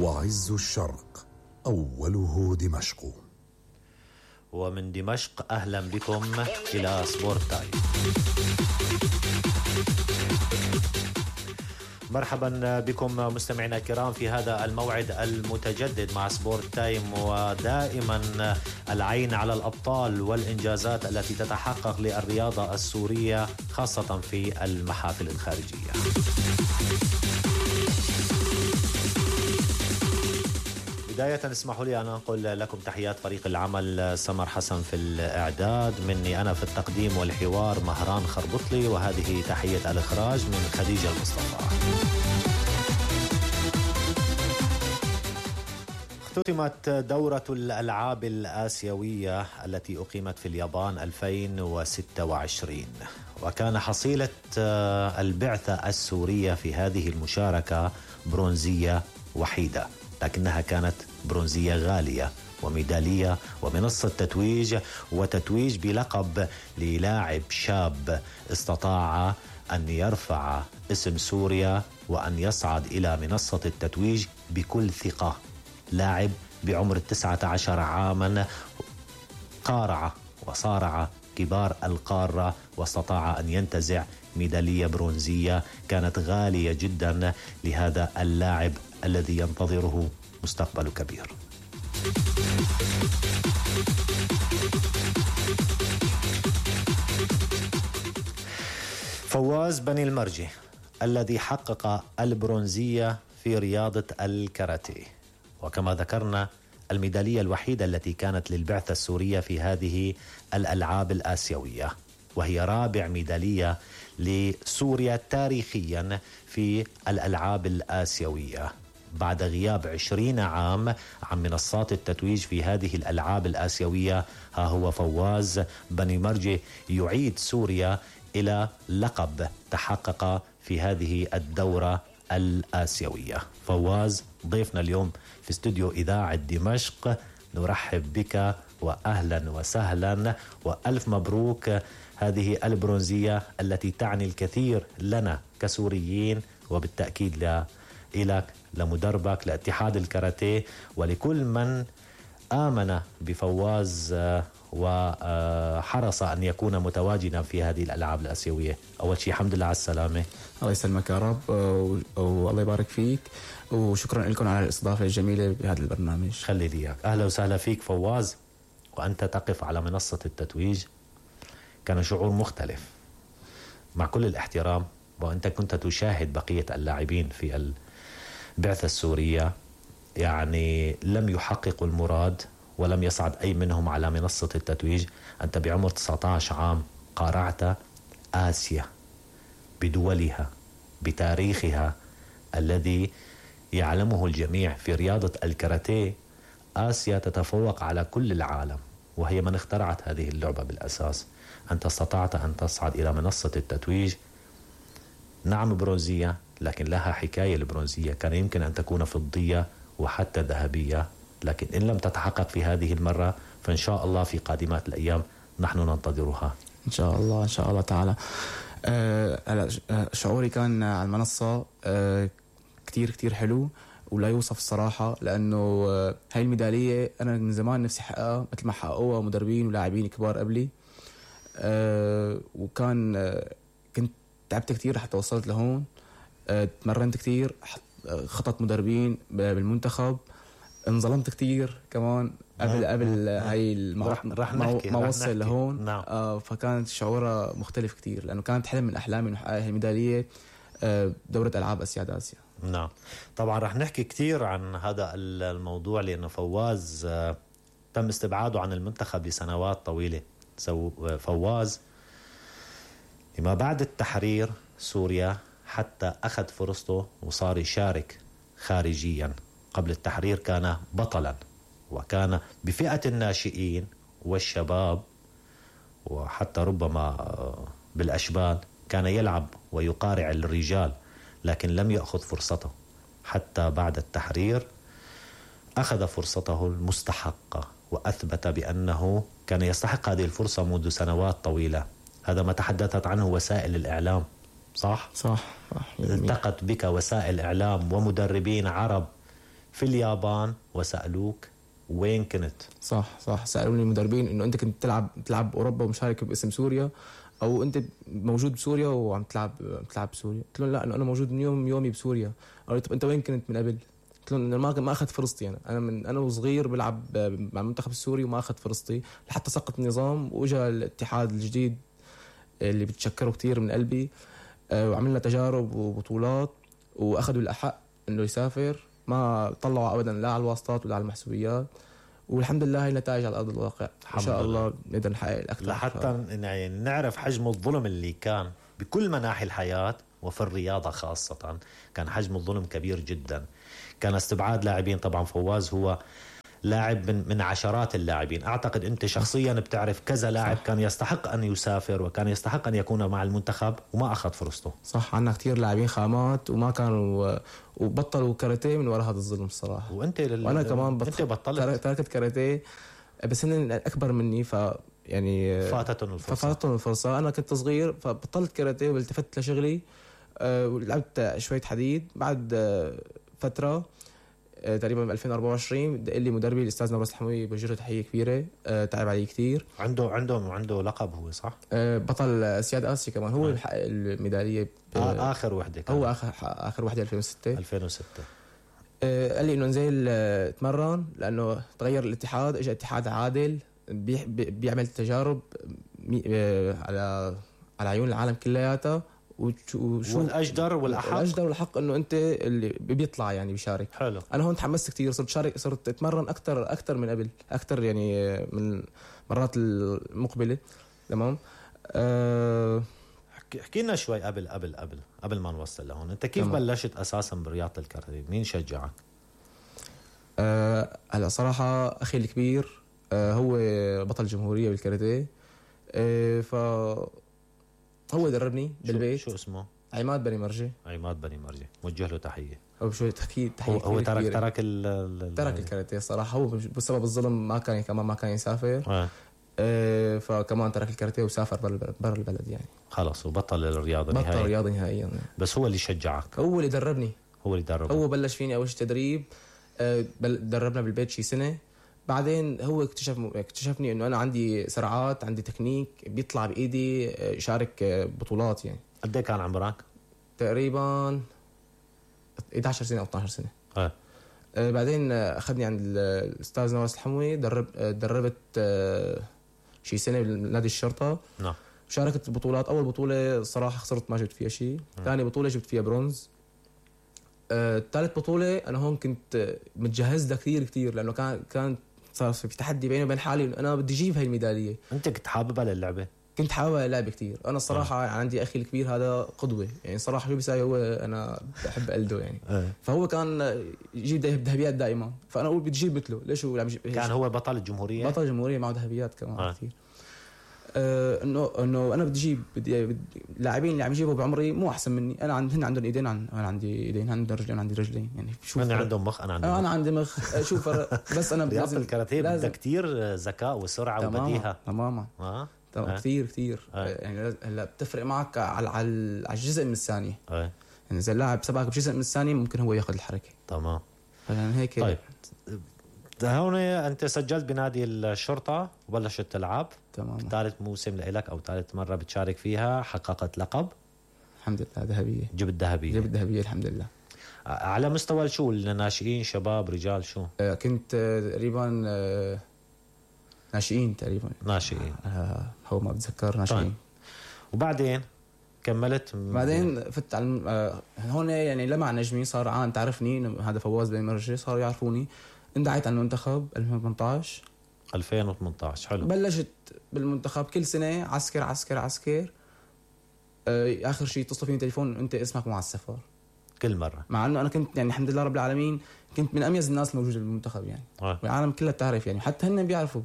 وعز الشرق أوله دمشق. ومن دمشق أهلا بكم إلى سبورت تايم. مرحبا بكم مستمعينا الكرام في هذا الموعد المتجدد مع سبورت تايم، ودائما العين على الأبطال والإنجازات التي تتحقق للرياضة السورية خاصة في المحافل الخارجية. بداية اسمحوا لي أن أنقل لكم تحيات فريق العمل. سمر حسن في الإعداد، مني أنا في التقديم والحوار مهران خربطلي، وهذه تحية الإخراج من خديجة المصطفى. اختتمت دورة الألعاب الآسيوية التي أقيمت في اليابان 2026، وكان حصيلة البعثة السورية في هذه المشاركة برونزية وحيدة، لكنها كانت برونزية غالية وميدالية ومنصة تتويج، وتتويج بلقب للاعب شاب استطاع أن يرفع اسم سوريا وأن يصعد إلى منصة التتويج بكل ثقة. لاعب بعمر 19 عاما قارع وصارع كبار القارة واستطاع أن ينتزع ميدالية برونزية كانت غالية جدا لهذا اللاعب الذي ينتظره مستقبل كبير. فواز بني المرجي الذي حقق البرونزية في رياضة الكاراتيه، وكما ذكرنا الميدالية الوحيدة التي كانت للبعثة السورية في هذه الألعاب الآسيوية، وهي رابع ميدالية لسوريا تاريخيا في الألعاب الآسيوية بعد غياب 20 عام عن منصات التتويج في هذه الألعاب الآسيوية. ها هو فواز بني مرجي يعيد سوريا إلى لقب تحقق في هذه الدورة الآسيوية. فواز ضيفنا اليوم في استوديو إذاعة دمشق، نرحب بك وأهلا وسهلا وألف مبروك هذه البرونزية التي تعني الكثير لنا كسوريين، وبالتأكيد لك لمدربك لاتحاد الكاراتيه ولكل من آمن بفواز وحرص أن يكون متواجدا في هذه الألعاب الآسيوية. أول شيء الحمد لله على السلامة. الله يسلمك يا رب، والله يبارك فيك، وشكرا لكم على الاستضافة الجميلة بهذا البرنامج. خلي لي إياك. أهلا وسهلا فيك فواز، وأنت تقف على منصة التتويج كان شعور مختلف مع كل الاحترام، وأنت كنت تشاهد بقية اللاعبين في البعثة السورية يعني لم يحققوا المراد ولم يصعد أي منهم على منصة التتويج. أنت بعمر 19 عام قارعت آسيا بدولها بتاريخها الذي يعلمه الجميع في رياضة الكاراتيه. آسيا تتفوق على كل العالم، وهي من اخترعت هذه اللعبة بالأساس. أنت استطعت أن تصعد إلى منصة التتويج، نعم برونزية، لكن لها حكاية. البرونزية كان يمكن أن تكون فضية وحتى ذهبية، لكن إن لم تتحقق في هذه المرة فإن شاء الله في قادمات الأيام نحن ننتظرها إن شاء الله إن شاء الله تعالى. شعوري كان على المنصة كتير كتير حلو ولا يوصف الصراحة، لأنه هاي الميدالية أنا من زمان نفسي حققها مثل ما حققوها مدربين ولاعبين كبار قبلي. وكان كنت تعبت كتير حتى وصلت لهون. تمرنت كتير، خطط مدربين بالمنتخب، انظلمت كتير كمان قبل هاي ما وصل لهون. فكانت شعورها مختلف كتير، لأنه كانت حلم من أحلامي إنه أحقق الميدالية دورة ألعاب آسيا. نعم طبعا رح نحكي كتير عن هذا الموضوع، لأنه فواز تم استبعاده عن المنتخب لسنوات طويلة. فواز لما بعد التحرير سوريا حتى أخذ فرصته وصار يشارك خارجيا. قبل التحرير كان بطلا، وكان بفئة الناشئين والشباب وحتى ربما بالأشبال، كان يلعب ويقارع الرجال، لكن لم يأخذ فرصته. حتى بعد التحرير أخذ فرصته المستحقة وأثبت بأنه كان يستحق هذه الفرصة منذ سنوات طويلة. هذا ما تحدثت عنه وسائل الإعلام. صح. التقت بك وسائل إعلام ومدربين عرب في اليابان وسألوك وين كنت؟ صح سألوني المدربين انه انت كنت تلعب باوروبا ومشارك باسم سوريا، او انت موجود بسوريا وعم تلعب بسوريا. قلت لهم لا، انه انا موجود من يومي بسوريا. قالوا طب انت وين كنت من قبل؟ قلت لهم ما اخذت فرصتي. انا وصغير بلعب مع المنتخب السوري وما اخذت فرصتي لحتى سقط النظام واجا الاتحاد الجديد اللي بتشكره كتير من قلبي، وعملنا تجارب وبطولات واخذوا الاحق انه يسافر، ما طلعوا ابدا لا على الواسطات ولا على المحسوبيات، والحمد لله هي نتائج على ارض الواقع. ان شاء الله نقدر نحقق الاكثر لحتى يعني نعرف حجم الظلم اللي كان بكل مناحي الحياه وفي الرياضه خاصه. كان حجم الظلم كبير جدا، كان استبعاد لاعبين. طبعا فواز هو لاعب من عشرات اللاعبين. أعتقد أنت شخصيا بتعرف كذا لاعب كان يستحق أن يسافر وكان يستحق أن يكون مع المنتخب وما أخذ فرصته. صح، عنا كتير لاعبين خامات وما كانوا وبطلوا كاراتيه من وراء هذا الظلم الصراحة. وأنا كمان تركت كاراتيه، بس هن أكبر مني يعني فاتتهم الفرصة. أنا كنت صغير فبطلت كاراتيه والتفت لشغلي، ولعبت شوية حديد. بعد فترة تقريبا ب 2024 دق لي مدربي الاستاذ نواس الحموي، بوجه تحيه كبيره، تعب علي كثير. عنده لقب هو صح؟ بطل سياد اسيا كمان، هو بحقق الميداليه اخر وحده كان. هو اخر وحده 2006. قال لي انه نزل اتمرن لانه تغير الاتحاد، اجى اتحاد عادل بيعمل تجارب على عيون العالم كلياتها، والأجدر والأحق إنه أنت اللي بيطلع يعني بيشارك. حلو. أنا هون تحمست كتير، صرت أتمرن أكتر من قبل، أكتر يعني من مرات المقبلة. تمام. احكي لنا شوي قبل ما نوصل لهون. أنت كيف بلشت أساسا برياضة الكاراتيه؟ مين شجعك؟ هلا صراحة أخي الكبير هو بطل جمهورية بالكاراتيه، هو دربني بالبيت. شو اسمه؟ عماد بني مرجي. وجه له تحيه. تحيه هو ترك الكاراتيه صراحه. هو بسبب الظلم ما كان يسافر. فكمان ترك الكاراتيه وسافر برا البلد يعني. خلاص وبطل الرياضه نهائيا. بطل الرياضه نهائيا. بس هو اللي شجعك؟ هو اللي دربني. هو بلش فيني اول شيء تدريب. دربنا بالبيت شي سنه. بعدين هو اكتشفني انه انا عندي سرعات، عندي تكنيك بيطلع بايدي شارك بطولات يعني. قد ايه كان عمرك؟ تقريبا 11 سنه او 12 سنه. بعدين اخذني عند الاستاذ نواس الحموي، دربت شي سنه بنادي الشرطه. نعم. شاركت بطولات. اول بطوله صراحه خسرت، ما جبت فيها شيء. ثاني بطوله جبت فيها برونز. ثالث بطوله انا هون كنت متجهز لها كثير لانه كان صار في تحدي بيني وبين حالي انه انا بدي اجيب هاي الميداليه. انت كنت حاببها للعبه؟ كنت حاببها للعبه كثير. انا الصراحه عندي اخي الكبير هذا قدوه يعني صراحه. شو بيساوي هو انا بحب قلده يعني. فهو كان يجيب ذهبيات دائما، فانا اقول بدي اجيب مثله. ليش هو كان هو بطل الجمهوريه معه ذهبيات كمان كثير. انه انا بدي اجيب لاعبين اللي عم يجيبوا بعمري مو احسن مني. هن عندهم ايدين، انا عندي ايدين. عندهم رجلين، عندي رجلين يعني. شوف انا عندهم مخ، انا عندي مخ. شوف بس انا رياضة الكاراتيه بدها كثير ذكاء وسرعه وبديهه. تماما. كثير يعني. هلا بتفرق معك على الجزء من الثانيه. يعني اذا اللاعب سبقك بجزء من الثانيه ممكن هو ياخذ الحركه. تمام. يعني هيك. طيب هون انت سجلت بنادي الشرطه وبلشت تلعب. تمام. ثالث موسم لك او ثالث مره بتشارك فيها، حققت لقب الحمد لله ذهبيه. جبت ذهبيه الحمد لله. على مستوى شو؟ الناشئين، شباب، رجال، شو؟ كنت تقريبا ناشئين تقريبا. هو ما بتذكر. ناشئين. طيب. وبعدين كملت بعدين فت على هون يعني لمع نجمي، صار عالم تعرفني هذا فواز بن مرجي، صاروا يعرفوني. اندعيت على المنتخب 2018. حلو. بلشت بالمنتخب كل سنه عسكر. اخر شيء اتصلوا فيني تليفون انت اسمك مع السفر كل مره، مع انه انا كنت يعني الحمد لله رب العالمين كنت من اميز الناس الموجوده بالمنتخب يعني. والعالم كلها بتعرف يعني، حتى هن بيعرفوا.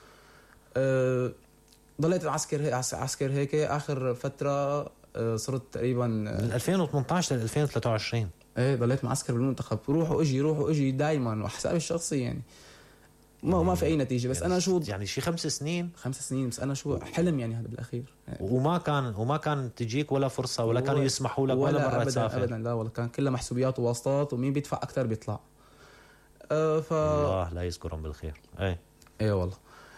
ضليت عسكر هيك اخر فتره. صرت تقريبا من 2018 ل 2023. ضليت معسكر بالمنتخب، روح واجي دائما، وحسابي الشخصي يعني ما في اي نتيجه. بس يعني انا شو يعني شي 5 سنين. بس انا شو حلم يعني هذا بالاخير. وما كان تجيك ولا فرصه ولا كانوا يسمحوا لك ولا مره تسافر ابدا. لا والله كان كلها محسوبيات وواسطات، ومين بيدفع اكثر بيطلع. الله لا يذكرهم بالخير. اي والله.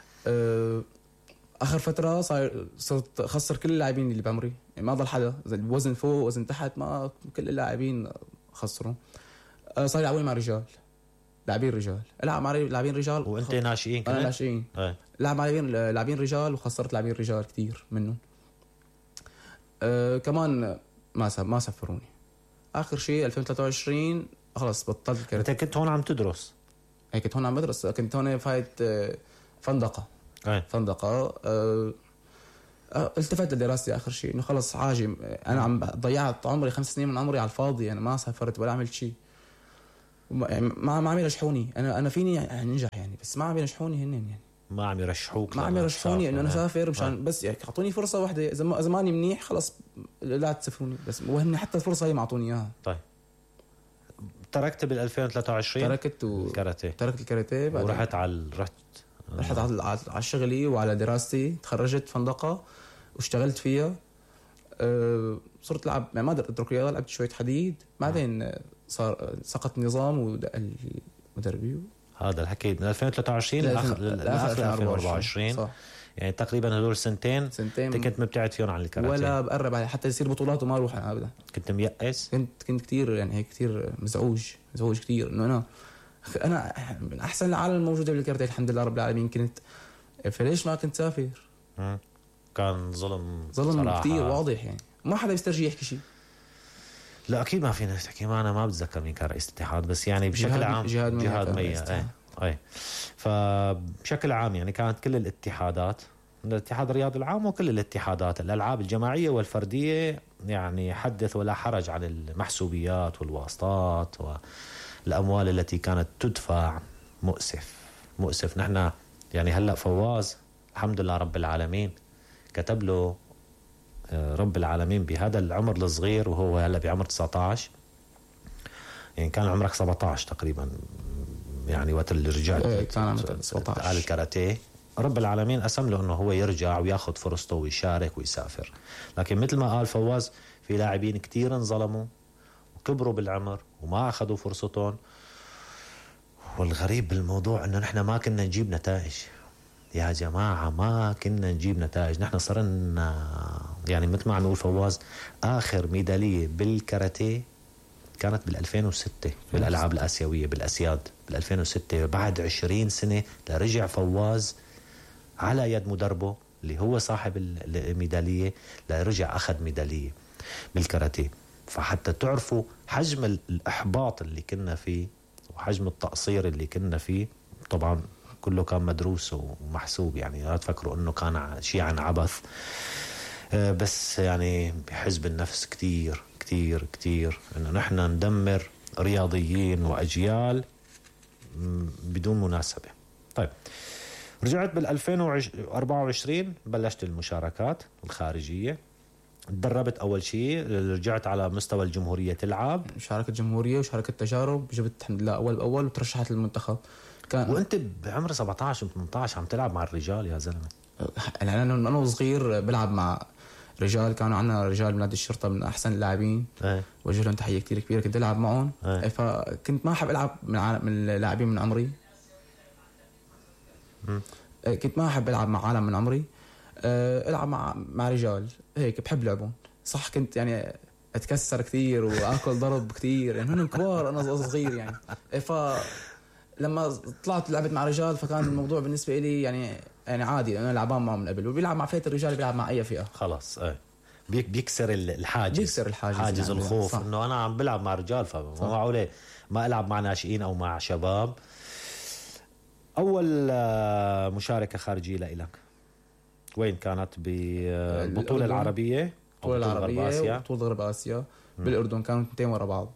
اخر فتره صرت اخسر كل اللاعبين اللي بعمري، يعني ما ضل حدا وزن فوق وزن تحت، ما كل اللاعبين خسروا. صار يلعبون مع رجال، لاعبين رجال، العب مع لاعبين رجال. وانت ناشئين كمان؟ انا ناشئين. لعب مع لاعبين رجال وخسرت لاعبين رجال كثير منهم. كمان ما سفروني. اخر شيء 2023 خلص بطلت الكاراتيه. انت كنت هون عم تدرس؟ كنت هون عم بدرس، كنت هون فايت فندقه. فندقه. التفت لدراستي اخر شيء، انه خلص عاجي، انا عم ضيعت عمري 5 سنين من عمري على الفاضي، انا ما سافرت ولا عملت شيء، ما عم يرشحوني. انا فيني يعني انجح يعني، بس ما عم يرشحوني هن يعني، ما عم يرشحوك، ما عم يرشحوني انه انا اسافر مشان بس يعني اعطوني فرصه واحده. زماني منيح خلص لا تسفروني، بس وهن حتى الفرصه هي ما اعطوني اياها. طيب تركت بال 2023 تركت الكاراتيه، تركت الكاراتيه ورحت رحت على شغلي وعلى دراستي. تخرجت فندقه واشتغلت فيها. صرت لعب، ما قدرت اترك رياضه، لعبت شويه حديد، بعدين صار سقط نظام ومدربي. هذا الحكي من 2023 لاخر 2024 صح. يعني تقريبا هدول سنتين انت كنت مبتعد فيهم عن الكاراتيه، ولا بقرب عليه حتى يصير بطولات وما اروح ابدا. كنت ميأس؟ كنت كثير يعني هيك كثير مزعوج كثير، انه انا من احسن العالم الموجوده بالكاراتيه الحمد لله رب العالمين كنت، فليش ما كنت سافر؟ كان ظلم كثير واضح يعني، ما حدا يسترجي يحكي شيء. لا اكيد ما فينا نحكي، ما انا ما بتذكر مين كان رئيس الاتحاد، بس يعني بشكل عام جهاد مية. فبشكل عام يعني كانت كل الاتحادات، الاتحاد الرياضي العام وكل الاتحادات، الالعاب الجماعيه والفرديه، يعني حدث ولا حرج عن المحسوبيات والواسطات والاموال التي كانت تدفع. مؤسف. نحن يعني هلا فواز الحمد لله رب العالمين كتب له رب العالمين بهذا العمر الصغير، وهو هلا بعمر 19، يعني كان عمرك 17 تقريبا يعني وقت اللي رجعت على الكاراتيه. رب العالمين قسم له انه هو يرجع وياخذ فرصته ويشارك ويسافر. لكن مثل ما قال فواز، في لاعبين كتير انظلموا وكبروا بالعمر وما اخذوا فرصتهم. والغريب بالموضوع انه نحن ما كنا نجيب نتائج يا جماعة، ما كنا نجيب نتائج. نحن صرنا يعني مثل ما عم يقول فواز، آخر ميدالية بالكاراتيه كانت بال2006 بالألعاب الآسيوية بالأسياد بال2006. بعد 20 سنة لرجع فواز على يد مدربه اللي هو صاحب الميدالية، لرجع أخذ ميدالية بالكاراتيه. فحتى تعرفوا حجم الإحباط اللي كنا فيه وحجم التقصير اللي كنا فيه، طبعا كله كان مدروس ومحسوب، يعني لا تفكروا انه كان شيء عن عبث. بس يعني بحزب النفس كتير كتير كتير انه نحن ندمر رياضيين واجيال بدون مناسبة. طيب رجعت بال2024 بلشت المشاركات الخارجية. تدربت اول شيء، رجعت على مستوى الجمهورية تلعب شاركت جمهورية وشاركت تجارب، جبت الحمد لله اول باول وترشحت للمنتخب. وانت بعمر 17 و18 عم تلعب مع الرجال يا زلمه. يعني انا وصغير بلعب مع رجال، كانوا عندنا رجال بنادي الشرطه من احسن اللاعبين، وجه لهم تحيه كثير كبيره، كنت العب معهم. فكنت ما احب العب من اللاعبين من عمري. كنت ما احب العب مع عالم من عمري، العب مع رجال هيك بحب لعبهم. صح كنت يعني اتكسر كثير واكل ضرب كثير، يعني هن كبار انا صغير يعني. لما طلعت لعبت مع رجال فكان الموضوع بالنسبه لي يعني عادي، انا لعبان معهم من قبل، وبيلعب مع فئه الرجال بيلعب مع اي فئه خلاص. بيكسر الحاجز، حاجز الخوف انه انا عم بلعب مع رجال، فما معقوله ما العب مع ناشئين او مع شباب. اول مشاركه خارجيه لإلك وين كانت؟ بالبطوله العربيه، بطوله العربيه وبطوله غرب اسيا بالاردن، كانوا 2 ورا بعض.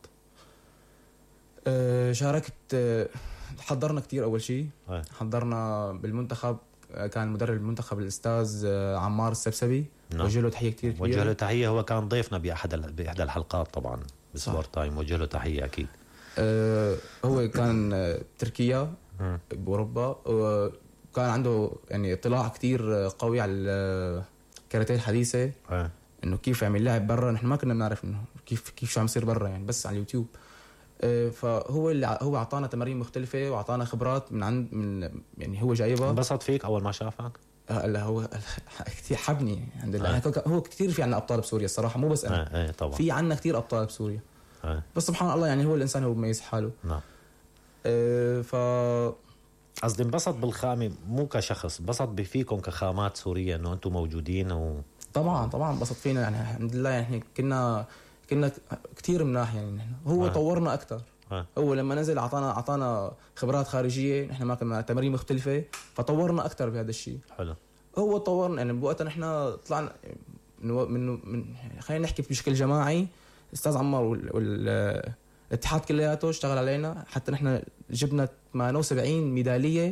شاركت، حضرنا كتير. أول شيء حضرنا بالمنتخب، كان مدرب المنتخب الأستاذ عمار السبسبي، وجه له تحية كتير كبيرة. وجه له تحية، هو كان ضيفنا بأحد الحلقات طبعا بسبورت تايم، وجه له تحية أكيد. هو كان تركيا بأوروبا، وكان عنده يعني اطلاع كتير قوي على الكاراتيه الحديثة، إنه كيف عم يلعب برا. نحن ما كنا بنعرف إنه كيف شو عم يصير برا يعني، بس على اليوتيوب. فهو اللي هو اعطانا تمارين مختلفه واعطانا خبرات من يعني هو جايبها. انبسط فيك اول ما شافك؟ لا هو كثير حبني الحمد لله. هو كثير في عنا ابطال بسوريا الصراحه، مو بس انا. طبعا في عنا كثير ابطال بسوريا. بس سبحان الله يعني هو الانسان هو بيميز حاله. نعم. ف قصدي انبسط بالخامه مو كشخص، انبسط بفيكم كخامات سوريه انه انتم موجودين طبعا انبسط فينا يعني الحمد لله. يعني كنا كثير مناح يعني نحن. هو طورنا اكثر. هو لما نزل اعطانا خبرات خارجيه، نحن ما كنا تمارين مختلفه فطورنا اكثر بهذا الشيء. حلو. هو طورنا يعني بوقتها نحن طلعنا من خلينا نحكي بشكل جماعي. استاذ عمار والاتحاد كلياته اشتغل علينا حتى نحن جبنا 78 ميداليه